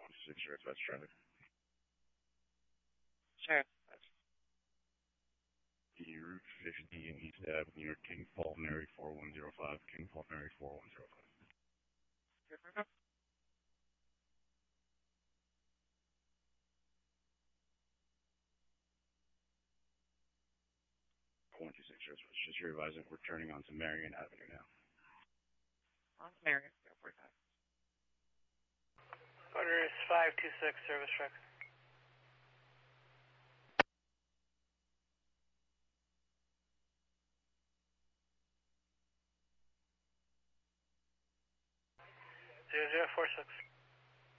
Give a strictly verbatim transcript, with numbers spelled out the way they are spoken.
six Sheriff, that's traffic. Sheriff, that's The Route fifty in East Ave near King Faulconary four one zero five, King Faulconary four one zero five. one two six Sheriff, just your advising, we're turning onto Marion Avenue now. on Marion, go for that. Order is five two six, service truck. Zero zero four six.